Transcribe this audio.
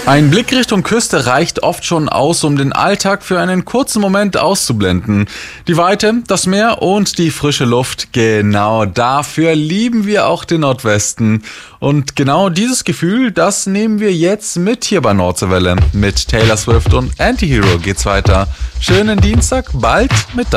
Ein Blick Richtung Küste reicht oft schon aus, um den Alltag für einen kurzen Moment auszublenden. Die Weite, das Meer und die frische Luft, genau dafür lieben wir auch den Nordwesten. Und genau dieses Gefühl, das nehmen wir jetzt mit hier bei Nordseewelle. Mit Taylor Swift und Antihero geht's weiter. Schönen Dienstag, bald mit